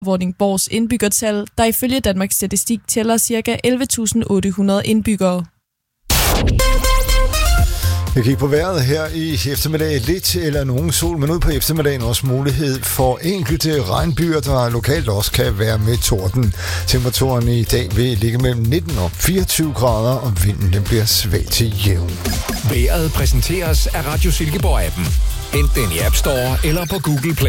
Vordingborgs indbyggertal, der ifølge Danmarks Statistik tæller ca. 11.800 indbyggere. Jeg kigger på vejret her i eftermiddag. Lidt eller nogen sol, men ud på eftermiddagen også mulighed for enkelte regnbyer, der lokalt også kan være med torden. Temperaturen i dag vil ligge mellem 19 og 24 grader, og vinden den bliver svag til jævn. Vejret præsenteres af Radio Silkeborg-appen. Hent den i App Store eller på Google Play.